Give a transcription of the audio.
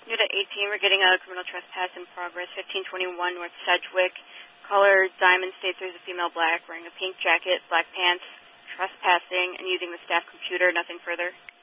Unit 18, we're getting a criminal trespass in progress, 1521 North Sedgwick. Caller Diamond states there's a female black wearing a pink jacket, black pants, trespassing, and using the staff computer, nothing further.